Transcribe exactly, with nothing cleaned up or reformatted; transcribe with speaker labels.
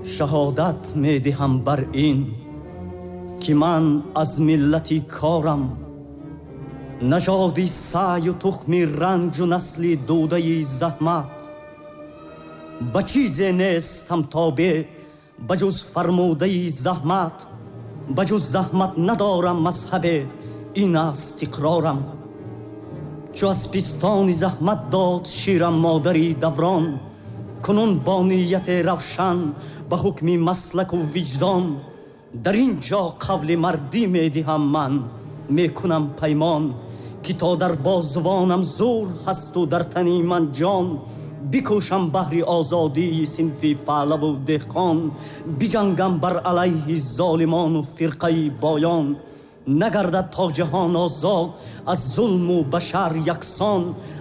Speaker 1: شهادت می دهم بر این که من از ملتی کارم، نژادی سعی و تخمی رنج و نسلی دوده زحمت. به چیزی نیستم تابع بجز فرموده زحمت، بجز زحمت ندارم مذهب، این است اقرارم. چو از پستان زحمت داد شیرم مادری دوران، کنون با نیت روشن به حکم مسلک و وجدان، در اینجا قول مردی می دهم من، می کنم پیمان که تا در بازوانم زور هست و در تنی من جان، بکوشم بهر آزادی صنفی فعله و دهقان، بجنگم بر علیه ظالمان و فرقه بایان، نگردد تا جهان آزاد از ظلم و بشر یکسان،